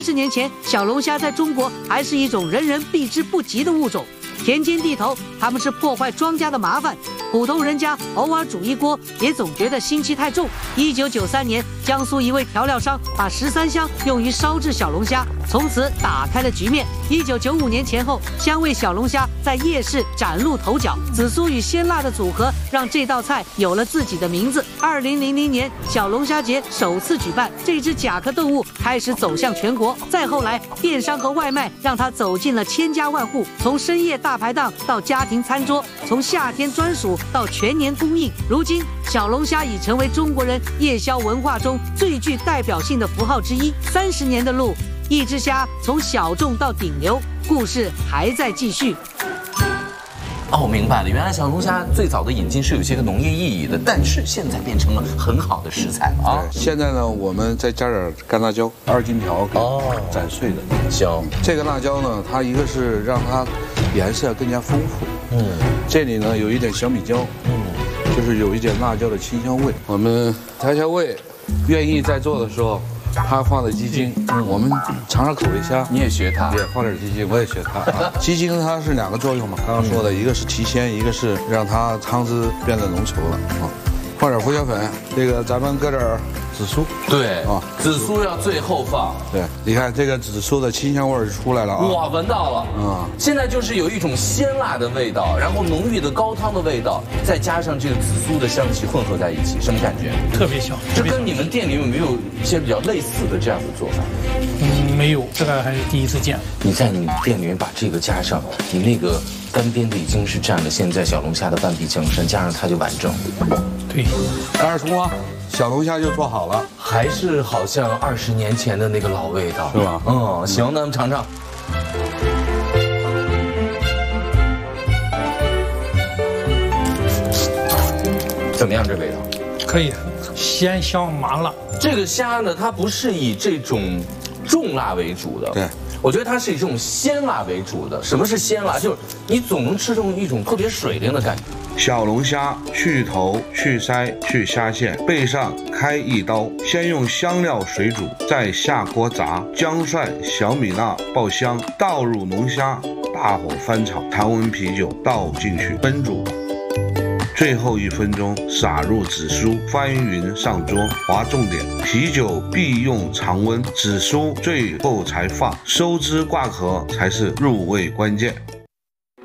40年前，小龙虾在中国还是一种人人避之不及的物种。田间地头，它们是破坏庄稼的麻烦。普通人家偶尔煮一锅，也总觉得腥气太重。1993年，江苏一位调料商把13香用于烧制小龙虾，从此打开了局面。1995年前后，香味小龙虾在夜市崭露头角，紫苏与鲜辣的组合让这道菜有了自己的名字。2000年，小龙虾节首次举办，这只甲壳动物开始走向全国。再后来，电商和外卖让它走进了千家万户，从深夜大排档到家庭餐桌，从夏天专属到全年供应。如今，小龙虾已成为中国人夜宵文化中最具代表性的符号之一。30年的路，一只虾从小众到顶流，故事还在继续。 哦，明白了，原来小龙虾最早的引进是有些个农业意义的，但是现在变成了很好的食材啊。 现在呢，我们再加点干辣椒，2斤条斩碎的。 行， 这个辣椒呢，它一个是让它颜色更加丰富，这里呢有一点小米椒，就是有一点辣椒的清香味。我们调调味，愿意在做的时候。他放的鸡精，我们尝尝口味虾， 你也学他， 也放点鸡精，我也学他。鸡精它是2个作用嘛，刚刚说的，一个是提鲜，一个是让它汤汁变得浓稠了啊。放点胡椒粉，这个咱们搁点紫苏， 对啊，紫苏要最后放。 对，你看这个紫苏的清香味出来了啊！ 哇，闻到了，现在就是有一种鲜辣的味道，然后浓郁的高汤的味道，再加上这个紫苏的香气混合在一起，什么感觉？ 特别香。 这跟你们店里有没有一些比较类似的这样的做法？ 没有，这个还是第一次见。 你在你店里面把这个加上，你那个干煸的已经是占了现在小龙虾的半壁江山，加上它就完整。 对， 2出啊，小龙虾就做好了， 还是好像20年前的那个老味道， 是吧？ 行，那我们尝尝。怎么样？这味道？ 可以，鲜香麻辣。 这个虾呢，它不是以这种重辣为主的， 对。 我觉得它是以这种鲜辣为主的。什么是鲜辣？就是你总能吃中一种特别水灵的感觉。 小龙虾去头、去鳃、去虾线，背上开一刀，先用香料水煮，再下锅炸，姜蒜、小米辣爆香，倒入龙虾，大火翻炒，常温啤酒倒进去焖煮。最后1分钟，撒入紫苏，翻匀上桌。划重点：啤酒必用常温，紫苏最后才放，收汁挂壳才是入味关键。